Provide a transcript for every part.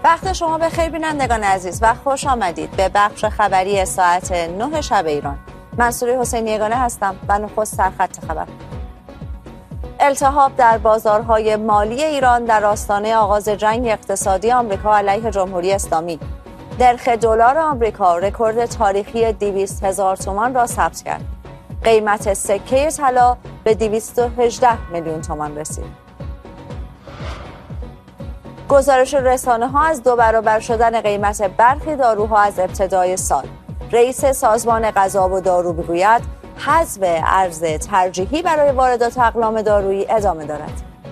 وقت شما بخیر بینندگان عزیز و خوش آمدید به بخش خبری ساعت 9 شب ایران. منصوری حسینی یگانه هستم و نخست سرخط خبر. التهاب در بازارهای مالی ایران در آستانه آغاز جنگ اقتصادی آمریکا علیه جمهوری اسلامی. نرخ دلار آمریکا رکورد تاریخی 200,000 تومان را ثبت کرد. قیمت سکه طلا به 218 میلیون تومان رسید. گزارش رسانه‌ها از 2 برابر شدن قیمت برخی داروها از ابتدای سال. رئیس سازمان غذا و دارو میگوید حذف ارز ترجیحی برای واردات اقلام دارویی ادامه دارد.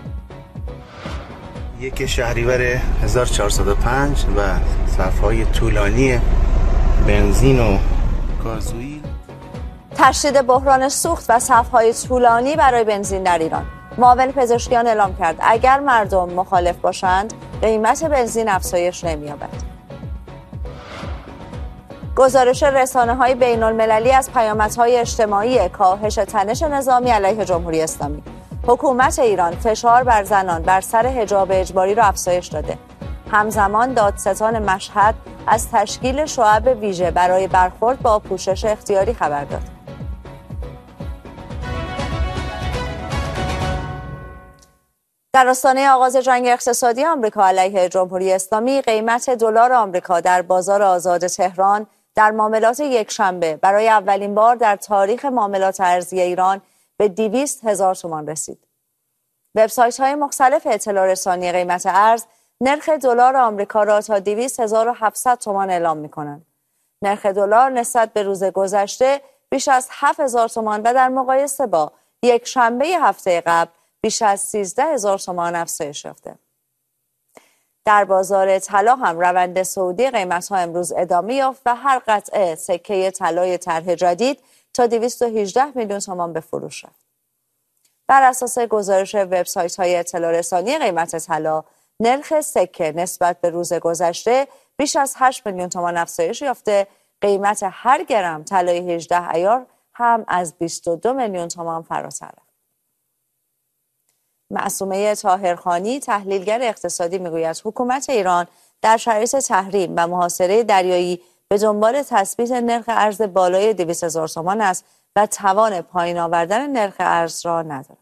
1 شهریور 1405 و صف‌های طولانی بنزین و گازوئیل. تشدید بحران سوخت و صف‌های طولانی برای بنزین در ایران. معاون پزشکیان اعلام کرد اگر مردم مخالف باشند قیمت بنزین افزایش نمی‌یابد. گزارش رسانه‌های بین‌المللی از پیامدهای اجتماعی کاهش تنش نظامی علیه جمهوری اسلامی. حکومت ایران فشار بر زنان بر سر حجاب اجباری را افزایش داده. همزمان دادستان مشهد از تشکیل شعب ویژه برای برخورد با پوشش اختیاری خبر داد. در آستانه آغاز جنگ اقتصادی آمریکا علیه جمهوری اسلامی، قیمت دلار آمریکا در بازار آزاد تهران در معاملات یکشنبه برای اولین بار در تاریخ معاملات ارزی ایران به 200,000 تومان رسید. وبسایت‌های مختلف اطلاع رسانی قیمت ارز نرخ دلار آمریکا را تا 200,700 تومان اعلام می‌کنند. نرخ دلار نسبت به روز گذشته بیش از 7,000 تومان و در مقایسه با یک شنبه هفته قبل بیش از 13,000 تومان افزایش یافته. در بازار طلا هم روند صعودی قیمت‌ها امروز ادامه یافت و هر قطعه سکه طلای طرح جدید تا 218 میلیون تومان به فروش رفت. بر اساس گزارش وبسایت‌های اطلاع رسانی قیمت طلا، نرخ سکه نسبت به روز گذشته بیش از 8 میلیون تومان افزایش یافته. قیمت هر گرم طلای 18 عیار هم از 22 میلیون تومان فراتر رفت. معصومه طاهرخانی تحلیلگر اقتصادی میگوید حکومت ایران در شرایط تحریم و محاصره دریایی به دنبال تثبیت نرخ ارز بالای 200,000 تومان است و توان پایین آوردن نرخ ارز را ندارد.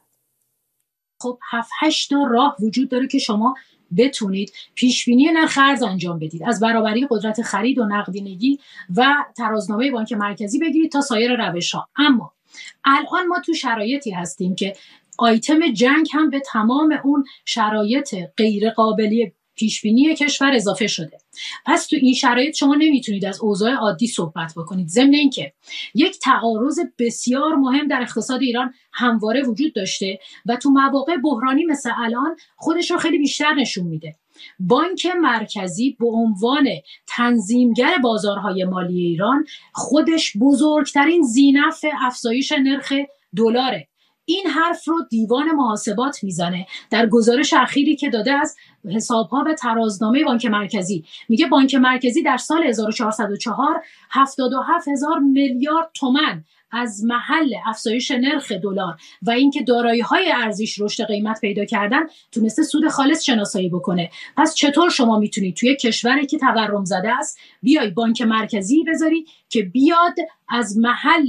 خب 7-8 تا راه وجود داره که شما بتونید پیشبینی نرخ ارز انجام بدید، از برابری قدرت خرید و نقدینگی و ترازنامه بانک مرکزی بگیرید تا سایر روش‌ها. اما الان ما تو شرایطی هستیم که آیتم جنگ هم به تمام اون شرایط غیر قابلی پیشبینی کشور اضافه شده. پس تو این شرایط شما نمیتونید از اوضاع عادی صحبت بکنید، ضمن اینکه یک تعارض بسیار مهم در اقتصاد ایران همواره وجود داشته و تو مواقع بحرانی مثل الان خودش رو خیلی بیشتر نشون میده. بانک مرکزی به عنوان تنظیمگر بازارهای مالی ایران خودش بزرگترین ذینفع افزایش نرخ دلاره. این حرف رو دیوان محاسبات میزنه در گزارش اخیری که داده از حسابها و ترازنامه بانک مرکزی. میگه بانک مرکزی در سال 1404 77,000 میلیارد تومان از محل افزایش نرخ دلار و اینکه دارایی‌های ارزیش رشد قیمت پیدا کردن تونسته سود خالص شناسایی بکنه. پس چطور شما میتونید توی کشوری که تورم زده است بیای بانک مرکزی بذاری که بیاد از محل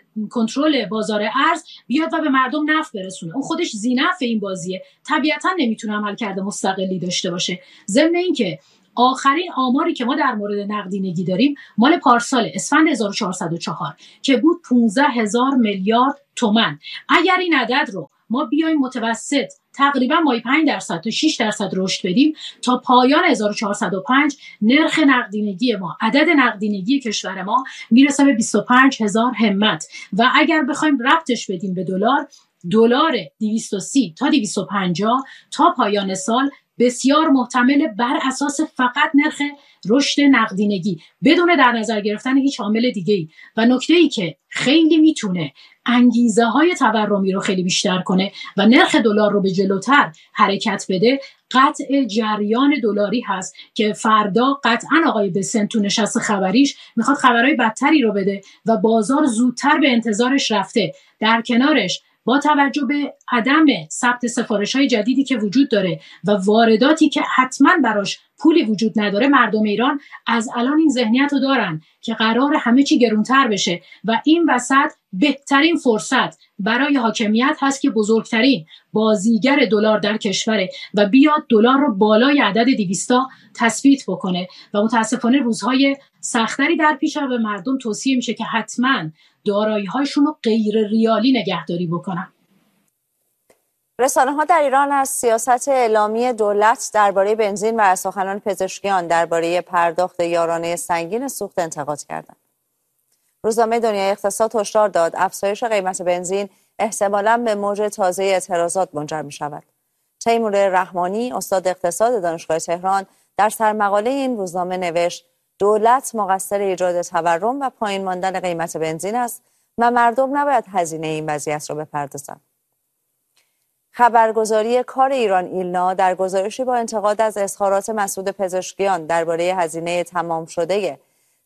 کنترل بازار ارز بیاد و به مردم نفع برسونه؟ اون خودش ذینفع این بازیه، طبیعتا نمیتونه عملکرد مستقلی داشته باشه. ضمن اینکه آخرین آماری که ما در مورد نقدینگی داریم مال پارسال اسفند 1404 که بود 15,000 میلیارد تومان. اگر این عدد رو ما بیایم متوسط تقریبا مای 5% تا 6% رشد بدیم تا پایان 1405 نرخ نقدینگی ما، عدد نقدینگی کشور ما میرسه به 25,000 همت و اگر بخوایم ربطش بدیم به دلار 230 تا 250 تا پایان سال بسیار محتمل بر اساس فقط نرخ رشد نقدینگی بدون در نظر گرفتن هیچ عامل دیگه‌ای. و نکته‌ای که خیلی میتونه انگیزه های تورمی رو خیلی بیشتر کنه و نرخ دلار رو به جلوتر حرکت بده، قطع جریان دلاری هست که فردا قطعا آقای بسن تو نشست خبریش میخواد خبرهای بدتری رو بده و بازار زودتر به انتظارش رفته. در کنارش با توجه به عدم ثبت سفارش‌های جدیدی که وجود داره و وارداتی که حتما براش پولی وجود نداره، مردم ایران از الان این ذهنیت رو دارن که قرار همه چی گرونتر بشه و این وسط بهترین فرصت برای حاکمیت هست که بزرگترین بازیگر دلار در کشوره و بیاد دلار رو بالای عدد 200 تثبیت بکنه و متاسفانه روزهای سختری در پیشه و به مردم توصیه میشه که حتما دارایی‌هاشون رو غیر ریالی نگهداری بکنن. رسانه‌ها در ایران از سیاست اعلامی دولت درباره بنزین و از سخنان پزشکیان درباره پرداخت یارانه سنگین سوخت انتقاد کردند. روزنامه دنیای اقتصاد هشدار داد افزایش قیمت بنزین احتمالاً به موج تازه اعتراضات منجر می‌شود. تیمور رحمانی، استاد اقتصاد دانشگاه تهران، در سرمقاله این روزنامه نوشت دولت مقصر ایجاد تورم و پایین ماندن قیمت بنزین است و مردم نباید هزینه این وضعیت را بپردازند. خبرگزاری کار ایران ایلنا در گزارشی با انتقاد از اظهارات مسعود پزشکیان درباره هزینه تمام شده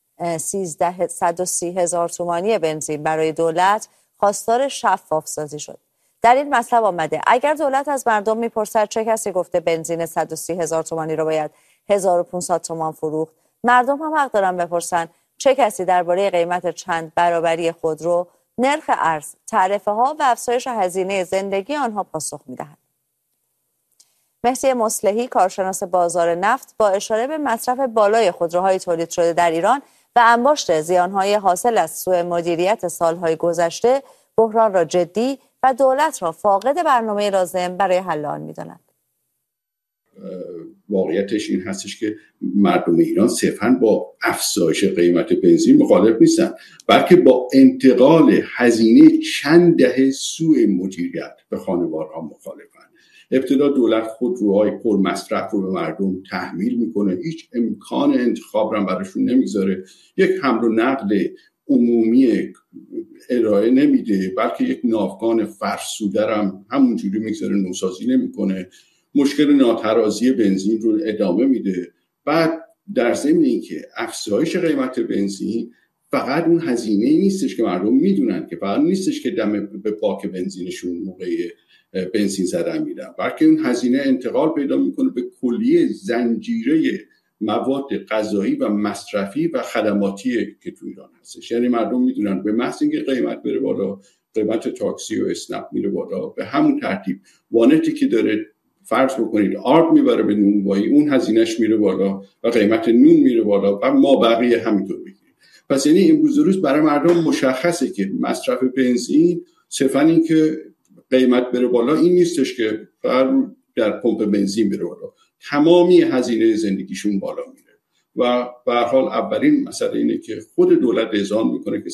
130,000 تومانی بنزین برای دولت خواستار شفاف سازی شد. در این مطلب آمده اگر دولت از مردم میپرسد چه کسی گفته بنزین 130,000 تومانی را باید 1500 تومان فروخت، مردم هم حق دارن بپرسن چه کسی درباره قیمت چند برابری خودرو، نرخ ارز، تعرفه ها و افزایش هزینه زندگی آنها پاسخ می‌دهند. مهدی مصلحی، کارشناس بازار نفت، با اشاره به مصرف بالای خودروهای تولید شده در ایران و انباشت زیانهای حاصل از سوء مدیریت سالهای گذشته، بحران را جدی و دولت را فاقد برنامه لازم برای حل آن می‌داند. واقعیتش این هستش که مردم ایران صرفاً با افزایش قیمت بنزین مخالف نیستن، بلکه با انتقال هزینه چند دهه سوء مدیریت به خانوارها مخالفن. ابتدا دولت خودروهای پر مصرف رو به مردم تحمیل میکنه، هیچ امکان انتخاب رو براشون نمیذاره، یک حمل و نقل عمومی ارائه نمیده، بلکه یک ناوگان فرسوده هم همونجوری میذاره، نوسازی نمیکنه، مشکل ناترازی بنزین رو ادامه میده. بعد در ضمن اینکه افزایش قیمت بنزین فقط اون هزینه نیستش که مردم میدونن که فقط نیستش که دم به باک بنزینشون موقع بنزین زدن میدن، بلکه اون هزینه انتقال پیدا میکنه به کلیه زنجیره مواد غذایی و مصرفی و خدماتی که تو ایران هستش. یعنی مردم میدونن به محض اینکه قیمت بره بالا، قیمت تاکسی و اسنپ میره بالا، به همون ترتیب وانتی که داره فرض بکنید آرد میبره به نونوایی، اون هزینهش میره بالا و قیمت نون میره بالا و ما بقیه همینطور بگیریم. پس یعنی امروز روز برای مردم مشخصه که مصرف بنزین صرفا این که قیمت بره بالا این نیستش که فقط در پمپ بنزین بره بالا، تمامی هزینه زندگیشون بالا میره و به هر حال اولین مسئله اینه که خود دولت اعلام میکنه که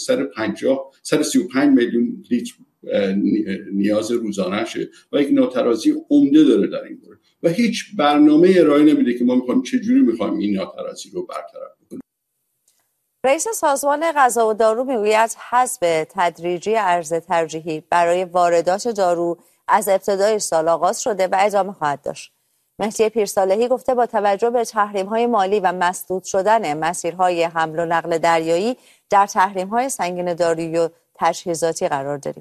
135 میلیون لیتر نیاز روزانه‌شه و یک ناترازی عمده داره در این دوره و هیچ برنامه ارائه نمیده که ما میخوایم چجوری میخوایم این ناترازی رو برطرف کنیم. رئیس سازمان غذا و دارو میگوید حذف تدریجی ارز ترجیحی برای واردات دارو از ابتدای سال آغاز شده و ادامه خواهد داشت. مهدی پیرصالحی گفته با توجه به تحریم‌های مالی و مسدود شدن مسیرهای حمل و نقل دریایی در تحریم‌های سنگین دارویی و تجهیزاتی قرار داریم.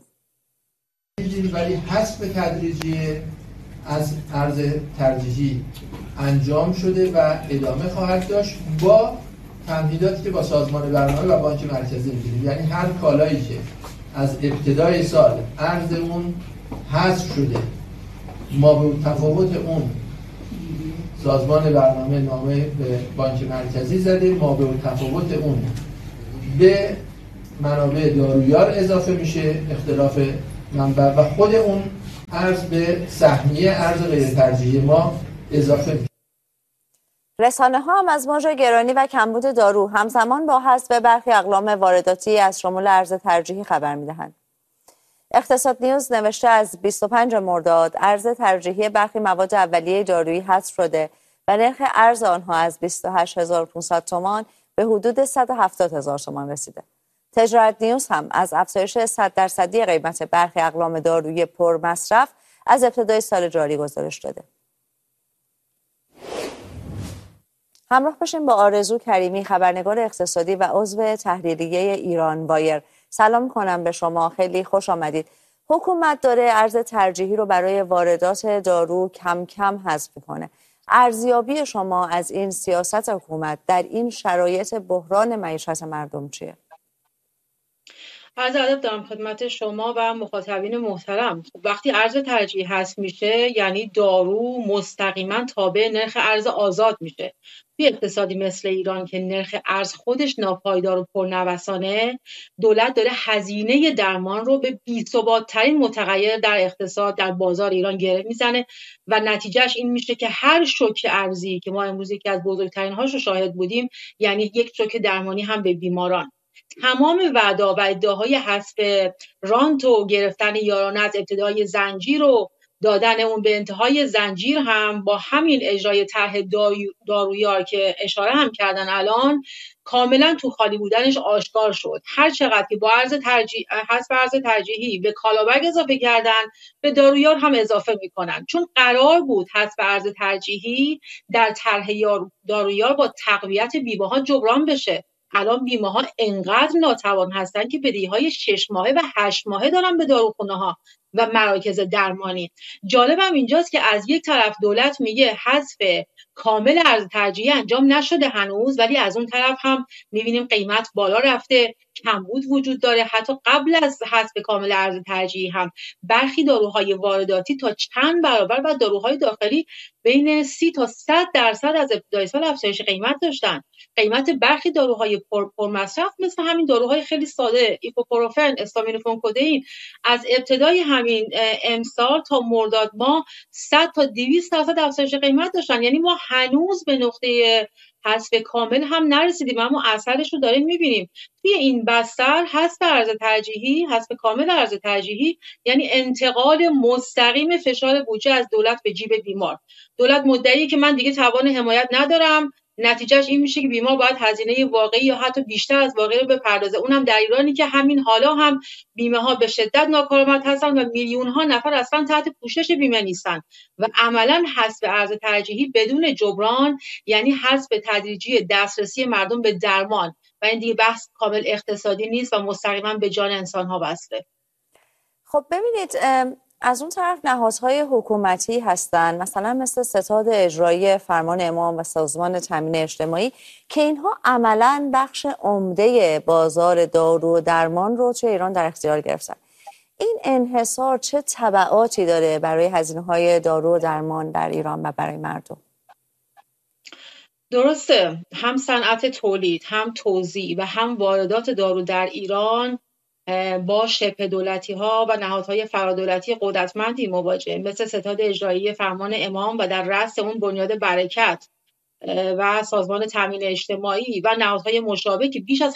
ولی حذف تدریجی از ارز ترجیحی انجام شده و ادامه خواهد داشت با تمهیداتی که با سازمان برنامه و بانک مرکزی می‌گیریم. یعنی هر کالایی که از ابتدای سال ارز اون حذف شده، ما به تفاوت اون سازمان برنامه نامه به بانک مرکزی زده، ما به تفاوت اون به منابع دارویار اضافه میشه، اختلاف منبع، و خود اون ارز به سهمیه ارز غیر ترجیحی ما اضافه میشه. رسانه ها هم از موج گرانی و کمبود دارو همزمان با حذف برخی اقلام وارداتی از شمول ارز ترجیحی خبر میدهند. اقتصاد نیوز نوشته از 25 مرداد ارز ترجیحی برخی مواد اولیه دارویی حذف شده و نرخ ارز آنها از 28500 تومان به حدود 170,000 تومان رسیده. تجارت نیوز هم از افزایش 100% قیمت برخی اقلام دارویی پر مصرف از ابتدای سال جاری گزارش داده. همراه باشیم با آرزو کریمی، خبرنگار اقتصادی و عضو تحریریه ایران وایر. سلام کنم به شما، خیلی خوش آمدید. حکومت داره ارز ترجیحی رو برای واردات دارو کم کم حذف میکنه. ارزیابی شما از این سیاست حکومت در این شرایط بحران معیشت مردم چیه؟ عرض ادب دارم خدمت شما و مخاطبین محترم. وقتی ارز ترجیحی هست میشه یعنی دارو مستقیما تابع نرخ ارز آزاد میشه. توی اقتصادی مثل ایران که نرخ ارز خودش ناپایدار و پرنوسانه، دولت داره هزینه درمان رو به بی‌ثبات‌ترین متغیر در اقتصاد در بازار ایران گره میزنه و نتیجهش این میشه که هر شوک ارزی که ما امروز یکی از بزرگترین هاش رو شاهد بودیم، یعنی یک شوک درمانی هم به بیماران. تمام وعدا و ادعاهای حذف رانت و گرفتن یارانه از ابتدای زنجیر و دادن اون به انتهای زنجیر هم با همین اجرای طرح دارویار که اشاره هم کردن الان کاملا تو خالی بودنش آشکار شد. هر چقدر که با حذف ارز ترجیحی به کالابگ اضافه کردن، به دارویار هم اضافه میکنن، چون قرار بود حذف ارز ترجیحی در طرح دارویار با تقویت بیمه‌ها جبران بشه. الان بیمه‌ها انقدر ناتوان هستن که بدهی‌های 6 ماهه و 8 ماهه دارن به داروخونه‌ها و مراکز درمانی. جالبم اینجاست که از یک طرف دولت میگه حذف کامل ارز ترجیحی انجام نشده هنوز، ولی از اون طرف هم میبینیم قیمت بالا رفته، کمبود وجود داره. حتی قبل از حذف کامل ارز ترجیحی هم برخی داروهای وارداتی تا چند برابر و داروهای داخلی بین 30 تا 100% از ابتدای سال افزایش قیمت داشتن. قیمت برخی داروهای پرمصرف مثل همین داروهای خیلی ساده، ایبوپروفن، استامینوفن کدئین، از ابتدای همین امسال تا مرداد ماه 100 تا 200% افزایش قیمت داشتن. یعنی ما هنوز به نقطه حذف کامل هم نرسیدیم، اما اثرش رو داریم میبینیم. توی این بستر حذف کامل ارز ترجیحی یعنی انتقال مستقیم فشار بودجه از دولت به جیب بیمار. دولت مدعیه که من دیگه توان حمایت ندارم، نتیجهش این میشه که بیمار باید هزینه واقعی یا حتی بیشتر از واقعی رو بپردازه، اونم در ایرانی که همین حالا هم بیمه ها به شدت ناکارآمد هستن و میلیون ها نفر اصلا تحت پوشش بیمه نیستن و عملا حذف ارز ترجیحی بدون جبران یعنی حذف تدریجی دسترسی مردم به درمان و این دیگه بحث کامل اقتصادی نیست و مستقیما به جان انسان ها بسته. خب ببینید، از اون طرف نهادهای حکومتی هستن، مثلا مثل ستاد اجرایی فرمان امام و سازمان تامین اجتماعی، که اینها عملاً بخش عمده بازار دارو و درمان رو توی ایران در اختیار گرفتن. این انحصار چه تبعاتی داره برای هزینه‌های دارو و درمان در ایران و برای مردم؟ درسته، هم صنعت تولید، هم توزیع و هم واردات دارو در ایران با شبه دولتی ها و نهادهای فرادولتی قدرتمندی مواجه، مثل ستاد اجرایی فرمان امام و در رأس اون بنیاد برکت و سازمان تامین اجتماعی و نهادهای مشابه که بیش از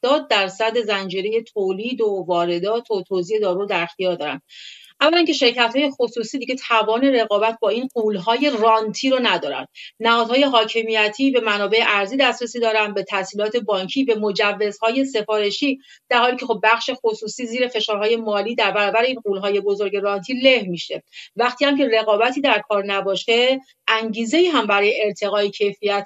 70% زنجیره تولید و واردات و توزیع دارو در اختیار دارن. اولا که شرکت‌های خصوصی دیگه توان رقابت با این غول‌های رانتی رو ندارن. نهادهای حاکمیتی به منابع ارزی دسترسی دارن، به تسهیلات بانکی، به مجوزهای سفارشی، در حالی که خب بخش خصوصی زیر فشارهای مالی در برابر این غول‌های بزرگ رانتی له میشه. وقتی هم که رقابتی در کار نباشه، انگیزه‌ای هم برای ارتقای کیفیت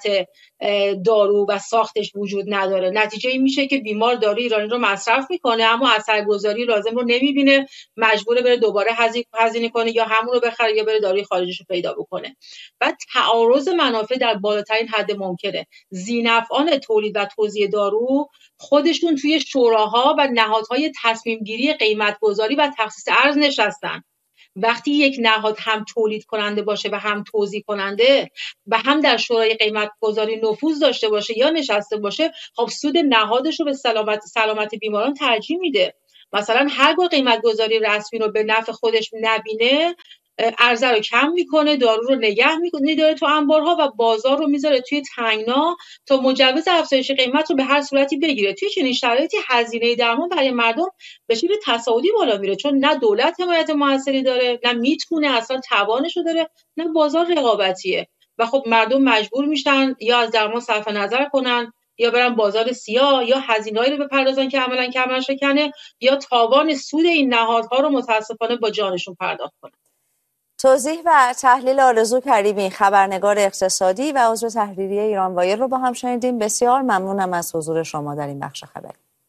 دارو و ساختش وجود نداره. نتیجه این میشه که بیمار داروی ایرانی رو مصرف میکنه اما اثرگذاری لازم رو نمیبینه، مجبوره بره دوباره هزینه کنه یا همون رو بخره یا بره داروی خارجیش رو پیدا بکنه. و تعارض منافع در بالاترین حد ممکنه. ذی‌نفعان تولید و توزیع دارو خودشون توی شوراها و نهادهای تصمیم گیری قیمت گذاری و تخصیص ارز نشستن. وقتی یک نهاد هم تولید کننده باشه و هم توزیع کننده و هم در شورای قیمت گذاری نفوذ داشته باشه یا نشسته باشه، خب سود نهادش رو به سلامت بیماران ترجیح میده. مثلا هرگاه قیمت گذاری رسمی رو به نفع خودش نبینه، عرضه رو کم میکنه، دارو رو نگه می‌داره تو انبارها و بازار رو میذاره توی تنگنا تا مجوز افزایش قیمت رو به هر صورتی بگیره. توی چنین شرایطی هزینه درمان برای مردم به شکل تصاعدی بالا میره، چون نه دولت حمایت موثری داره، نه میتونه اصلا توانش رو داره، نه بازار رقابتیه و خب مردم مجبور میشن یا از درمان صرف نظر کنن یا برن بازار سیاه یا هزینه‌ای رو بپردازن که عملاً کمر شکنه یا تاوان سود این نهادها رو متاسفانه با جانشون پرداخت کنن. توضیح و تحلیل آرزو کریمی، خبرنگار اقتصادی و عضو تحریریه ایرانوایر رو با هم شنیدیم. بسیار ممنونم از حضور شما در این بخش خبری.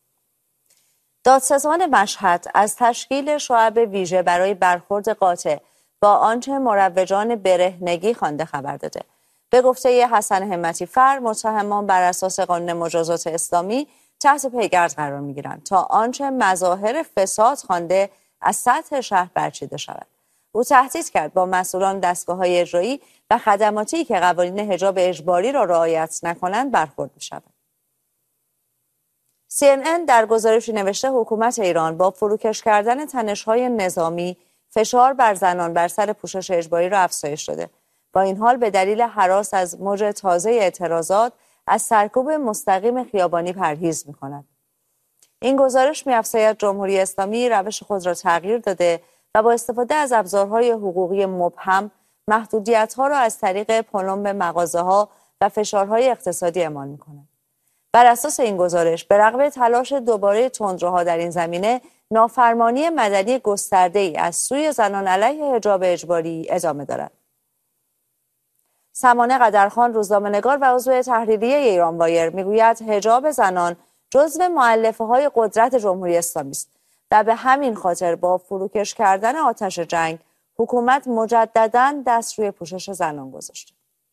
دادستان مشهد از تشکیل شعب ویژه برای برخورد قاطع با آنچه مروجان برهنگی خوانده خبر داده. به گفته حسن همتی فر، متهمان بر اساس قانون مجازات اسلامی تحت پیگرد قرار می‌گیرند تا آنچه مظاهر فساد خوانده از سطح شهر برچیده شود. او تهدید کرد با مسئولان دستگاه‌های اجرایی و خدماتی که قوانین حجاب اجباری را رعایت نکنند برخورد می‌شود. CNN در گزارشی نوشته حکومت ایران با فروکش کردن تنش‌های نظامی فشار بر زنان بر سر پوشش اجباری را افزایش داده. با این حال به دلیل هراس از موج تازه اعتراضات از سرکوب مستقیم خیابانی پرهیز می‌کند. این گزارش می‌افزاید جمهوری اسلامی روش خود را تغییر داده و با استفاده از ابزارهای حقوقی مبهم محدودیت‌ها را از طریق پلم مغازه‌ها و فشارهای اقتصادی اعمال می‌کند. بر اساس این گزارش به رغم تلاش دوباره تندروها در این زمینه، نافرمانی مدنی گسترده‌ای از سوی زنان علیه حجاب اجباری ادامه دارد. سمانه قدرخان، روزنامه‌نگار و عضو تحریریه ایران وایر میگوید حجاب زنان جزو مؤلفه‌های قدرت جمهوری اسلامی است و به همین خاطر با فروکش کردن آتش جنگ حکومت مجدداً دست روی پوشش زنان گذاشته.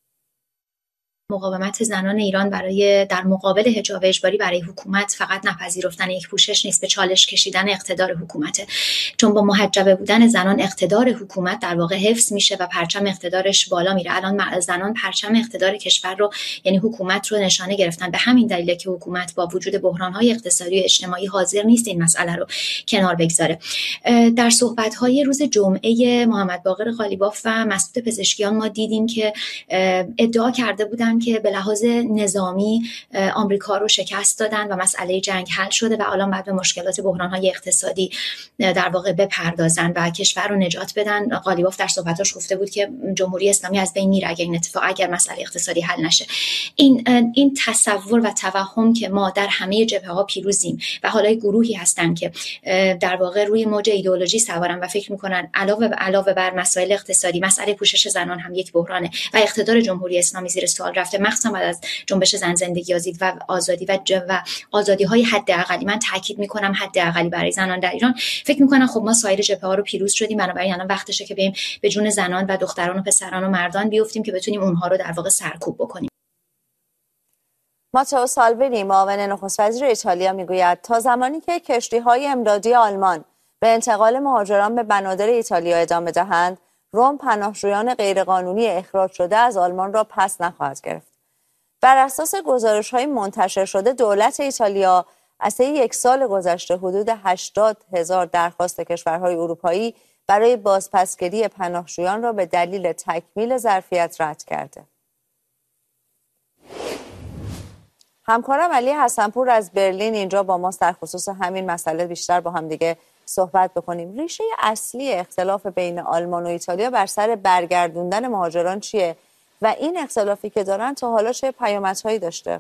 مقاومت زنان ایران در مقابل حجاب اجباری برای حکومت فقط نپذیرفتن یک پوشش نیست، به چالش کشیدن اقتدار حکومته. چون با محجبه بودن زنان اقتدار حکومت در واقع حفظ میشه و پرچم اقتدارش بالا میره. الان زنان پرچم اقتدار کشور رو، یعنی حکومت رو نشانه گرفتن. به همین دلیله که حکومت با وجود بحران‌های اقتصادی و اجتماعی حاضر نیست این مسئله رو کنار بگذاره. در صحبت‌های روز جمعه محمد باقر قالیباف و مسعود پزشکیان ما دیدیم که ادعا کرده بودن که به لحاظ نظامی آمریکا رو شکست دادن و مسئله جنگ حل شده و الان بعد به مشکلات بحران‌های اقتصادی در واقع بپردازن و کشور رو نجات بدن. قالیباف در صحبتاش گفته بود که جمهوری اسلامی از بین میره اگر مسئله اقتصادی حل نشه. این تصور و توهم که ما در همه جبهه‌ها پیروزیم و حالا گروهی هستن که در واقع روی موج ایدئولوژی سوارن و فکر می‌کنن علاوه بر مسائل اقتصادی، مسئله پوشش زنان هم یک بحرانه و اقتدار جمهوری اسلامی زیر سوال رفته، مخصوصا بعد از جنبش زن زندگی آزادی و آزادی و آزادی‌های حداقلی. من تاکید می‌کنم حداقلی برای زنان در ایران. فکر می‌کنم خب ما سایر جبهه‌ها رو پیروز شدیم، بنابراین الان وقتشه که بریم به جون زنان و دختران و پسران و مردان بیفتیم که بتونیم اونها رو در واقع سرکوب بکنیم. ماتئو سالوینی، معاون نخست وزیر ایتالیا، میگوید تا زمانی که کشتی‌های امدادی آلمان به انتقال مهاجران به بنادر ایتالیا ادامه دهند، روم پناهجویان غیرقانونی اخراج شده از آلمان را پس نخواهد گرفت. بر اساس گزارش‌های منتشر شده، دولت ایتالیا از طی یک سال گذشته حدود 80,000 درخواست کشورهای اروپایی برای بازپسگیری پناهجویان را به دلیل تکمیل ظرفیت رد کرده. همکارم علی حسنپور از برلین اینجا با ماست در خصوص همین مسئله بیشتر با هم دیگه صحبت بکنیم. ریشه اصلی اختلاف بین آلمان و ایتالیا بر سر برگردوندن مهاجران چیه و این اختلافی که دارن تا حالا چه پیامدهایی داشته؟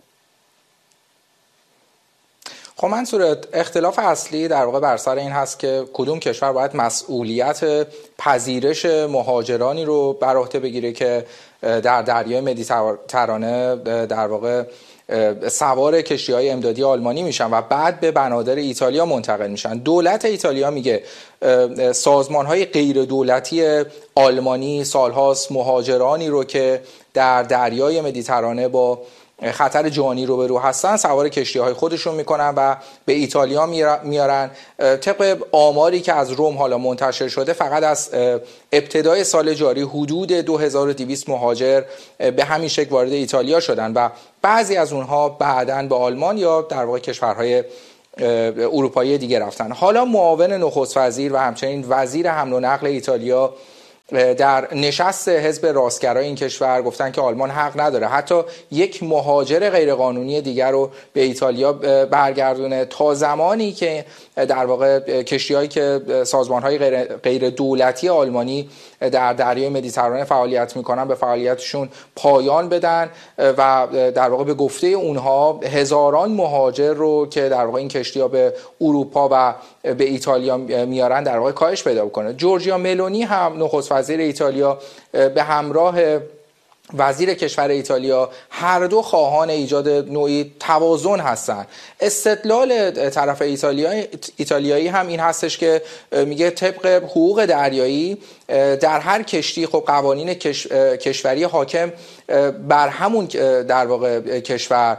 خب منصور، اختلاف اصلی در واقع بر سر این هست که کدوم کشور باید مسئولیت پذیرش مهاجرانی رو بر عهده بگیره که در دریای مدیترانه در واقع سوار کشتی‌های امدادی آلمانی میشن و بعد به بنادر ایتالیا منتقل میشن. دولت ایتالیا میگه سازمان‌های غیر دولتی آلمانی سالهاست مهاجرانی رو که در دریای مدیترانه با خطر جانی روبرو هستن سوار کشتی‌های خودشون میکنن و به ایتالیا میارن. طبق آماری که از روم حالا منتشر شده، فقط از ابتدای سال جاری حدود 2200 مهاجر به همین شکل وارد ایتالیا شدن و بعضی از اونها بعداً به آلمان یا در واقع کشورهای اروپایی دیگه رفتن. حالا معاون نخست وزیر و همچنین وزیر حمل و نقل ایتالیا در نشست حزب راستگرای این کشور گفتن که آلمان حق نداره حتی یک مهاجر غیرقانونی دیگر رو به ایتالیا برگردونه تا زمانی که در واقع کشتی‌هایی که سازمان‌های غیر دولتی آلمانی در دریای مدیترانه فعالیت می‌کنن به فعالیتشون پایان بدن و در واقع به گفته اونها هزاران مهاجر رو که در واقع این کشتی‌ها به اروپا و به ایتالیا میارن در واقع کاهش پیدا بکنه. جورجیا ملونی هم نخست وزیر ایتالیا به همراه وزیر کشور ایتالیا هر دو خواهان ایجاد نوعی توازن هستند. استدلال طرف ایتالیایی هم این هستش که میگه طبق حقوق دریایی در هر کشتی خب قوانین کشوری حاکم بر همون در واقع کشور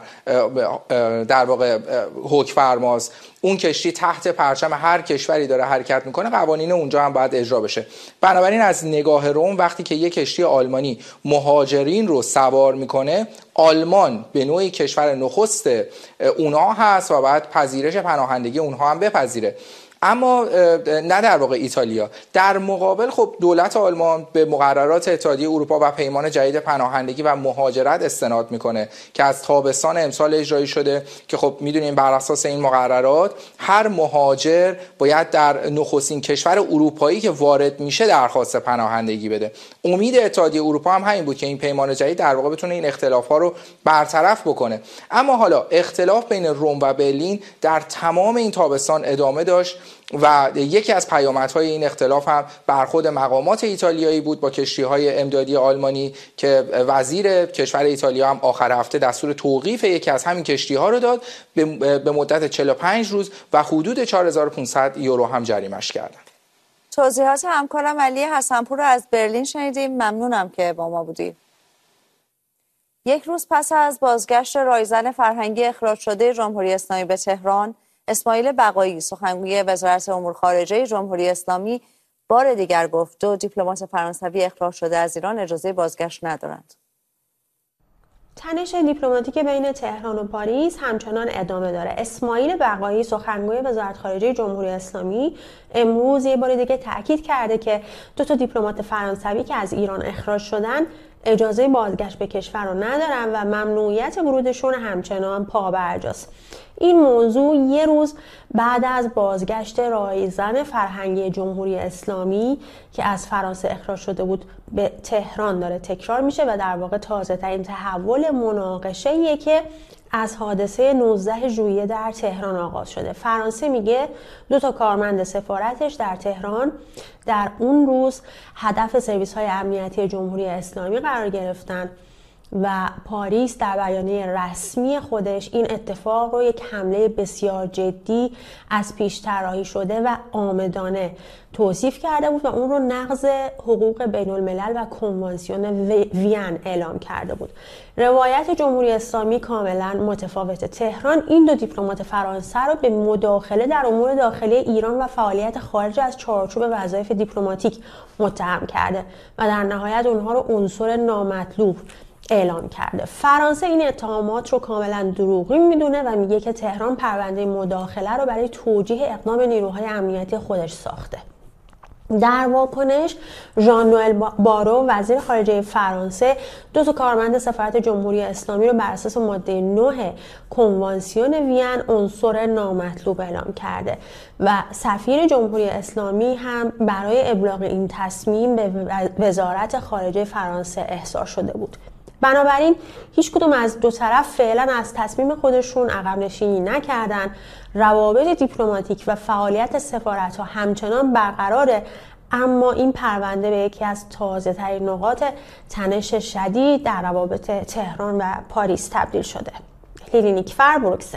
در واقع حکمفرماست، اون کشتی تحت پرچم هر کشوری داره حرکت میکنه، قوانین اونجا هم باید اجرا بشه. بنابراین از نگاه روم وقتی که یک کشتی آلمانی مهاجرین رو سوار میکنه، آلمان به نوعی کشور نخست اونها هست و باید پذیرش پناهندگی اونها هم بپذیره. اما نه در واقع ایتالیا. در مقابل خب دولت آلمان به مقررات اتحادیه اروپا و پیمان جدید پناهندگی و مهاجرت استناد میکنه که از تابستان امسال اجرایی شده، که خب میدونیم بر اساس این مقررات هر مهاجر باید در نخستین کشور اروپایی که وارد میشه درخواست پناهندگی بده. امید اتحادیه اروپا هم همین بود که این پیمان جدید در واقع بتونه این اختلاف‌ها رو برطرف بکنه. اما حالا اختلاف بین روم و برلین در تمام این تابستان ادامه داشت و یکی از پیامدهای این اختلاف هم برخورد مقامات ایتالیایی بود با کشتی‌های امدادی آلمانی که وزیر کشور ایتالیا هم آخر هفته دستور توقیف یکی از همین کشتی‌ها رو داد به مدت 45 روز و حدود 4500 یورو هم جریمه‌اش کردن. توضیحات همکارم علی حسنپور رو از برلین شنیدیم. ممنونم که با ما بودید. یک روز پس از بازگشت رایزن فرهنگی اخراج شده جمهوری اسلامی به تهران، اسماعیل بقایی سخنگوی وزارت امور خارجه جمهوری اسلامی بار دیگر گفت 2 دیپلمات فرانسوی اخراج شده از ایران اجازه بازگشت ندارند. تنش دیپلماتیک بین تهران و پاریس همچنان ادامه داره. اسماعیل بقایی سخنگوی وزارت خارجه جمهوری اسلامی امروز یه بار دیگه تاکید کرده که 2 دیپلمات فرانسوی که از ایران اخراج شدن اجازه بازگشت به کشور رو ندارن و ممنوعیت ورودشون همچنان پابرجاست. این موضوع یه روز بعد از بازگشت رایزن فرهنگی جمهوری اسلامی که از فرانسه اخراج شده بود به تهران داره تکرار میشه و در واقع تازه ترین تحول مناقشه‌ایه که از حادثه 19 ژوئیه در تهران آغاز شده. فرانسه میگه 2 کارمند سفارتش در تهران در اون روز هدف سرویس‌های امنیتی جمهوری اسلامی قرار گرفتن و پاریس در بیانیه رسمی خودش این اتفاق رو یک حمله بسیار جدی از پیش طراحی شده و عامدانه توصیف کرده بود و اون رو نقض حقوق بین الملل و کنوانسیون وین اعلام کرده بود. روایت جمهوری اسلامی کاملا متفاوته. تهران این 2 دیپلمات فرانسه رو به مداخله در امور داخلی ایران و فعالیت خارج از چارچوب وظایف دیپلماتیک متهم کرده و در نهایت اونها رو عنصر نامطلوب اعلام کرده. فرانسه این اتهامات رو کاملا دروغی میدونه و میگه که تهران پرونده مداخله رو برای توجیه اقدام نیروهای امنیتی خودش ساخته. در واکنش ژان نوئل بارو وزیر خارجه فرانسه 2 کارمند سفارت جمهوری اسلامی رو بر اساس ماده 9 کنوانسیون وین عنصر نامطلوب اعلام کرده و سفیر جمهوری اسلامی هم برای ابلاغ این تصمیم به وزارت خارجه فرانسه احضار شده بود. بنابراین هیچ کدوم از 2 طرف فعلا از تصمیم خودشون عقب نشینی نکردن. روابط دیپلماتیک و فعالیت سفارت ها همچنان برقراره، اما این پرونده به یکی از تازه ترین نقاط تنش شدید در روابط تهران و پاریس تبدیل شده. لیلی نیکفر، بروکسل.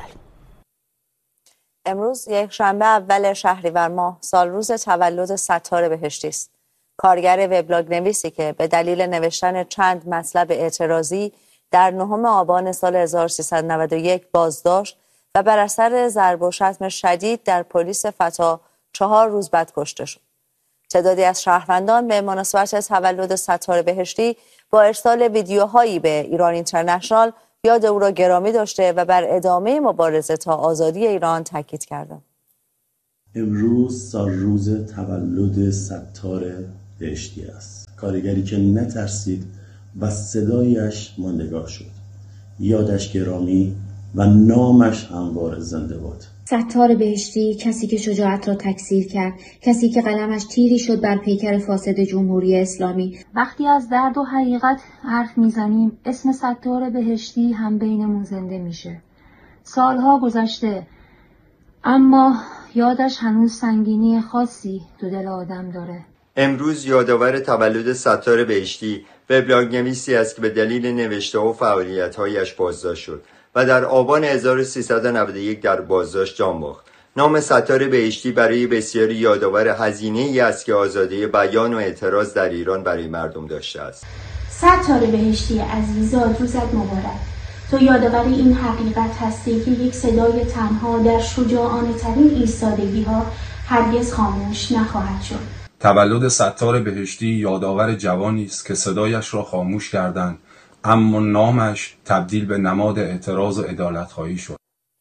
امروز یک شنبه اول شهریور ماه سال روز تولد ستار بهشتی است. کارگر وبلاگ نویسی که به دلیل نوشتن چند مطلب اعتراضی در 9 آبان سال 1391 بازداشت و بر اثر ضرب و شتم شدید در پلیس فتا 4 روز بعد کشته شد. تعدادی از شهروندان به مناسبت تولد ستار بهشتی با ارسال ویدیوهایی به ایران اینترنشنال یاد او را گرامی داشته و بر ادامه مبارزه تا آزادی ایران تاکید کردند. امروز سال روز تولد ستار بهشتی است. کارگری که نترسید و صدایش ماندگار شد. یادش گرامی و نامش هموار زنده باد. ستار بهشتی، کسی که شجاعت را تکثیر کرد، کسی که قلمش تیری شد بر پیکر فاسد جمهوری اسلامی. وقتی از درد و حقیقت حرف میزنیم اسم ستار بهشتی هم بینمون زنده میشه. سالها گذشته اما یادش هنوز سنگینی خاصی تو دل آدم داره. امروز یادآور تولد ستار بهشتی، وبلاگ نویسی است که به دلیل نوشته و فعالیت‌هایش بازداشت شد و در آبان 1391 در بازداشت جان باخت. نام ستار بهشتی برای بسیاری یادآور هزینه‌ای است که آزادی بیان و اعتراض در ایران برای مردم داشته است. ستاره بهشتی عزیز، روزت مبارک. تو یادآور این حقیقت هستی که یک صدای تنها در شجاعانه ترین ایستادگی ها هرگز خاموش نخواهد شد. تولد ستاره بهشتی یادآور جوانی است که صدایش را خاموش کردند، اما نامش تبدیل به نماد اعتراض و عدالت‌خواهی شد.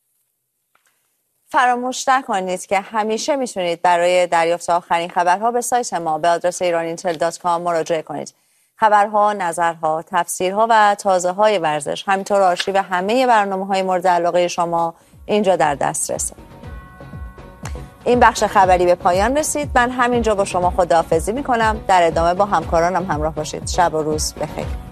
فراموش نکنید که همیشه میتونید برای دریافت آخرین خبرها به سایت ما به آدرس iraniantel.com مراجعه کنید. خبرها، نظرها، تفسیرها و تازه‌های ورزش، همینطور آرشیو همه برنامه‌های مورد علاقه شما اینجا در دسترسه. این بخش خبری به پایان رسید. من همینجا با شما خداحافظی می‌کنم. در ادامه با همکارانم همراه باشید. شب و روز بخیر.